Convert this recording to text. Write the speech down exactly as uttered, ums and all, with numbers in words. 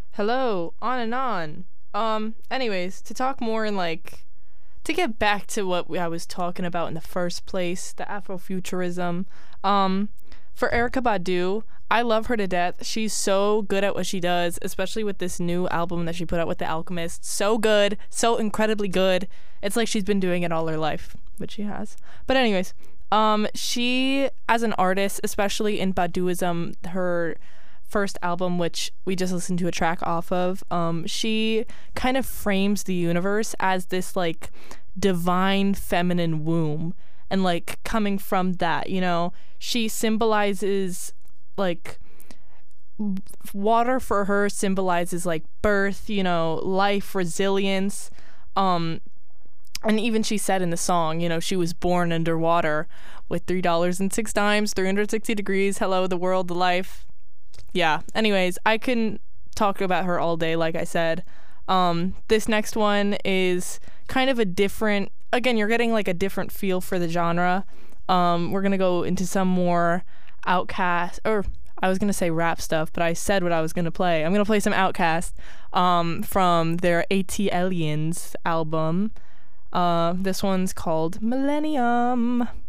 Hello, on and on. Um, anyways, to talk more and like to get back to what I was talking about in the first place, the Afrofuturism. Um, for Erica Badu, I love her to death. She's so good at what she does, especially with this new album that she put out with The Alchemist. So good, so incredibly good. It's like she's been doing it all her life, which she has. But anyways, um, she as an artist, especially in Baduism, her first album, which we just listened to a track off of, um, she kind of frames the universe as this like divine feminine womb. And like coming from that, you know, she symbolizes like water for her symbolizes like birth, you know, life, resilience. Um, and even she said in the song, you know, she was born underwater with three dollars and six dimes, three hundred sixty degrees. Hello, the world, the life. Yeah. Anyways, I can talk about her all day, like I said. Um, this next one is kind of a different, again, you're getting like a different feel for the genre. Um, we're going to go into some more Outcast, or I was going to say rap stuff, but I said what I was going to play. I'm going to play some Outcast um, from their ATLiens album. Uh, this one's called Millennium.